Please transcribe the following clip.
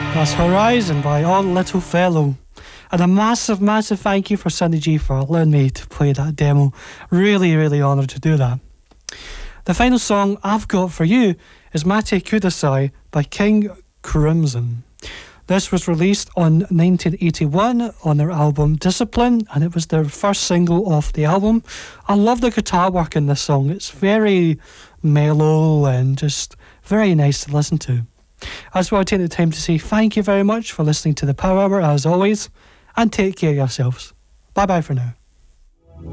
That's Horizon by All Little Fellow. And a massive, massive thank you for Sunny G for allowing me to play that demo. Really, really honoured to do that. The final song I've got for you is Mate Kudasai by King Crimson. This was released on 1981 on their album Discipline, and it was their first single off the album. I love the guitar work in this song. It's very mellow and just very nice to listen to. I just want to take the time to say thank you very much for listening to the Power Hour as always, and take care of yourselves. Bye bye for now.